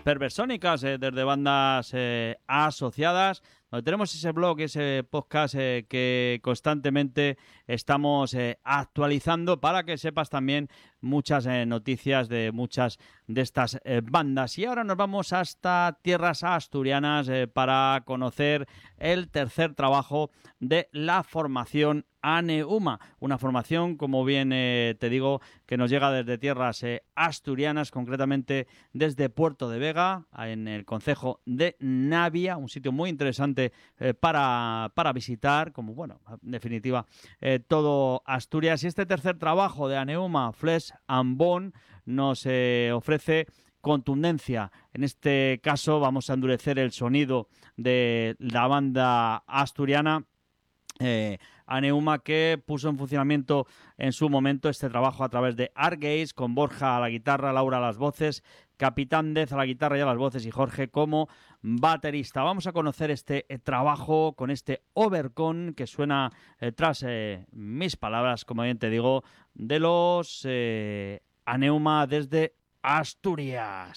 Perversónicas, desde bandas asociadas, donde tenemos ese blog, ese podcast que constantemente estamos actualizando para que sepas también muchas noticias de muchas de estas bandas. Y ahora nos vamos hasta tierras asturianas para conocer el tercer trabajo de la formación Aneuma, una formación, como bien te digo, que nos llega desde tierras asturianas, concretamente desde Puerto de Vega, en el concejo de Navia, un sitio muy interesante para visitar, como, bueno, en definitiva, todo Asturias. Y este tercer trabajo de Aneuma, Flesh and Bone, nos ofrece contundencia. En este caso vamos a endurecer el sonido de la banda asturiana Aneuma, que puso en funcionamiento en su momento este trabajo a través de Argaze, con Borja a la guitarra, Laura a las voces, Capitán Dez a la guitarra y a las voces y Jorge como baterista. Vamos a conocer este trabajo con este Overcon que suena tras mis palabras, como bien te digo, de los Aneuma desde Asturias.